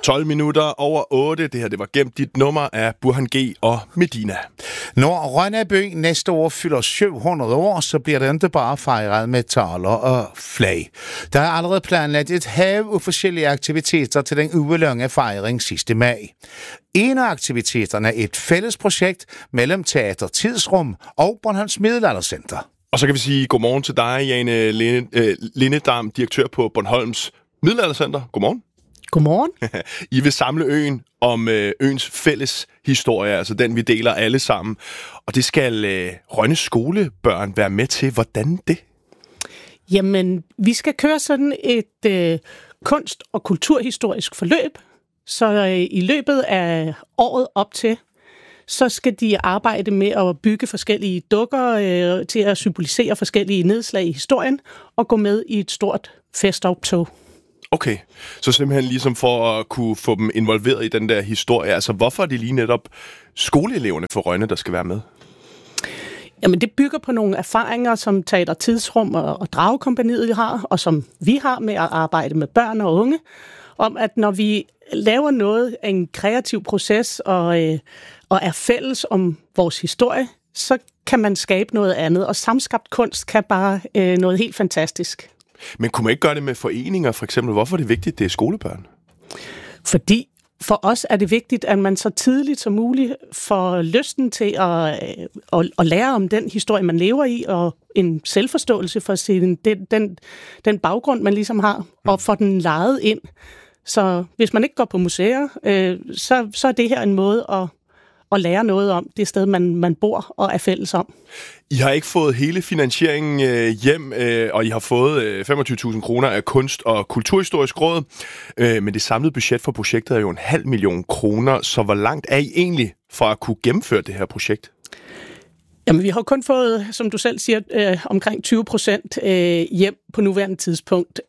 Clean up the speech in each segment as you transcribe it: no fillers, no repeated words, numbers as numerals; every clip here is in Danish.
12 minutter over 8. Det her, det var Gemt dit nummer af Burhan G. og Medina. Når Rønneby næste år fylder 700 år, så bliver det ikke bare fejret med taler og flag. Der er allerede planlagt et hav af forskellige aktiviteter til den ugelange fejring sidste maj. En af aktiviteterne er et fælles projekt mellem Teater Tidsrum og Bornholms Middelaldercenter. Og så kan vi sige godmorgen til dig, Jane Lindedam, direktør på Bornholms Middelaldercenter. Godmorgen. Godmorgen. I vil samle øen om øens fælles historie, altså den, vi deler alle sammen. Og det skal Rønne skolebørn være med til. Hvordan det? Jamen, vi skal køre sådan et kunst- og kulturhistorisk forløb. Så i løbet af året op til, så skal de arbejde med at bygge forskellige dukker til at symbolisere forskellige nedslag i historien og gå med i et stort festoptog. Okay, så simpelthen ligesom for at kunne få dem involveret i den der historie. Altså, hvorfor er det lige netop skoleeleverne for Rønne, der skal være med? Jamen, det bygger på nogle erfaringer, som Teater Tidsrum og Dragekompagniet har, og som vi har med at arbejde med børn og unge, om at når vi laver noget af en kreativ proces og er fælles om vores historie, så kan man skabe noget andet, og samskabt kunst kan bare noget helt fantastisk. Men kunne man ikke gøre det med foreninger, for eksempel? Hvorfor er det vigtigt, det er skolebørn? Fordi for os er det vigtigt, at man så tidligt som muligt får lysten til at lære om den historie, man lever i, og en selvforståelse for den baggrund, man ligesom har, og få den lejet ind. Så hvis man ikke går på museer, så er det her en måde at lære noget om det sted, man bor og er fælles om. I har ikke fået hele finansieringen hjem, og I har fået 25.000 kroner af Kunst- og Kulturhistorisk Råd, men det samlede budget for projektet er jo 500.000 kroner, så hvor langt er I egentlig fra at kunne gennemføre det her projekt? Jamen, vi har kun fået, som du selv siger, omkring 20% hjem på nuværende tidspunkt.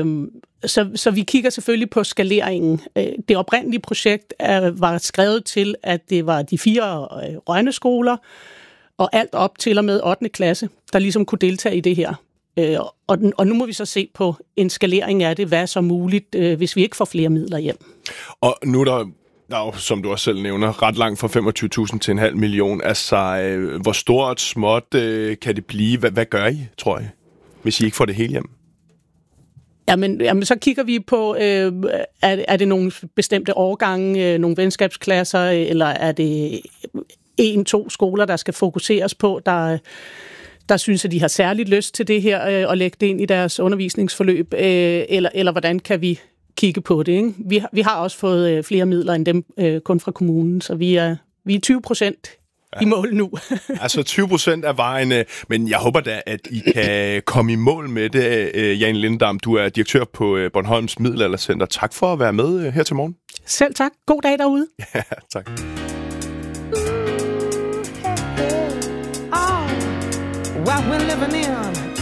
Så vi kigger selvfølgelig på skaleringen. Det oprindelige projekt var skrevet til, at det var de 4 Rønne-skoler, og alt op til og med 8. klasse, der ligesom kunne deltage i det her. Og nu må vi så se på en skalering af det, hvad er så muligt, hvis vi ikke får flere midler hjem. Og nu er der jo, som du også selv nævner, ret langt fra 25.000 til 500.000. Altså, hvor stort, småt kan det blive? Hvad gør I, tror jeg, hvis I ikke får det hele hjem? Jamen, så kigger vi på, er det nogle bestemte årgange, nogle venskabsklasser, eller er det 1-2 skoler, der skal fokuseres på, der synes, at de har særligt lyst til det her, og lægge det ind i deres undervisningsforløb, eller hvordan kan vi kigge på det, ikke? Vi har også fået flere midler end dem kun fra kommunen, så vi er 20% i mål nu. Altså 20% af vejen, men jeg håber da, at I kan komme i mål med det. Jane Lindedam, du er direktør på Bornholms Middelaldercenter. Tak for at være med her til morgen. Selv tak. God dag derude. Ja, tak. What we're living in